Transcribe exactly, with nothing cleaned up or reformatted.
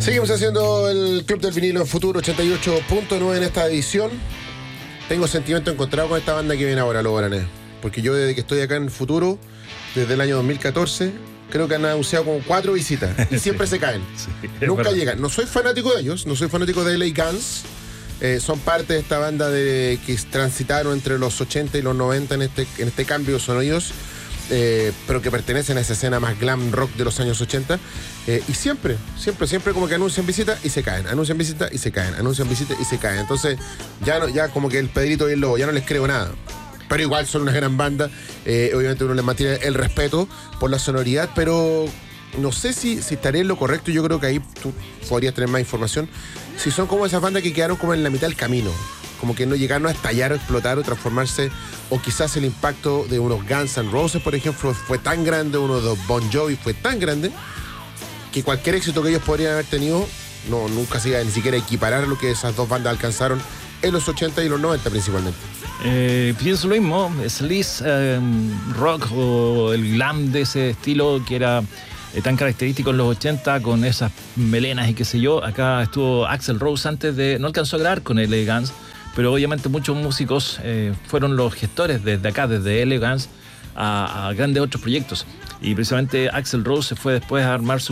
Seguimos haciendo el Club del Vinilo en Futuro ochenta y ocho punto nueve en esta edición. Tengo sentimiento encontrado con esta banda que viene ahora, Los Guaranes. Porque yo desde que estoy acá en Futuro, desde el año dos mil catorce, creo que han anunciado como cuatro visitas. Y siempre se caen. Sí, Nunca verdad. llegan. No soy fanático de ellos, no soy fanático de L A Guns. Eh, son parte de esta banda de, que transitaron entre los ochenta y los noventa en este, en este cambio de sonidos. Eh, pero que pertenecen a esa escena más glam rock de los años ochenta, eh, y siempre, siempre, siempre como que anuncian visita y se caen, anuncian visita y se caen, anuncian visita y se caen. Entonces ya no, ya como que el Pedrito y el Lobo, ya no les creo nada. Pero igual son una gran banda, eh, obviamente uno les mantiene el respeto por la sonoridad, pero no sé si, si estaré en lo correcto. Yo creo que ahí tú podrías tener más información. Si son como esas bandas que quedaron como en la mitad del camino, como que no llegaron a estallar o explotar o transformarse, o quizás el impacto de unos Guns N' Roses, por ejemplo, fue tan grande, uno de los Bon Jovi fue tan grande, que cualquier éxito que ellos podrían haber tenido, no, nunca se iba a ni siquiera equiparar a lo que esas dos bandas alcanzaron en los ochenta y los noventa principalmente. Eh, pienso lo mismo, sleaze eh, rock o el glam de ese estilo que era eh, tan característico en los ochenta, con esas melenas y qué sé yo. Acá estuvo Axl Rose antes de... No alcanzó a grabar con L A Guns, pero obviamente muchos músicos eh, fueron los gestores desde acá, desde L A Guns a, a grandes otros proyectos. Y precisamente Axl Rose se fue después a armar su